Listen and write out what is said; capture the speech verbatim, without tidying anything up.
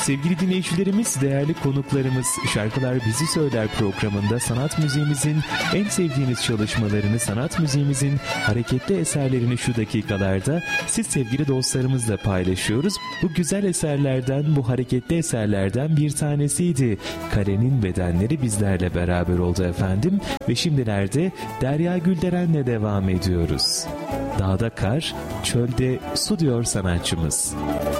Sevgili dinleyicilerimiz, değerli konuklarımız Şarkılar Bizi Söyler programında sanat müziğimizin en sevdiğiniz çalışmalarını, sanat müziğimizin hareketli eserlerini şu dakikalarda siz sevgili dostlarımızla paylaşıyoruz. Bu güzel eserlerden, bu hareketli eserlerden bir tanesiydi. Karenin Bedenleri bizlerle beraber oldu efendim ve şimdilerde Derya Gülderen'le devam ediyoruz. Dağda kar, çölde su diyor sanatçımız.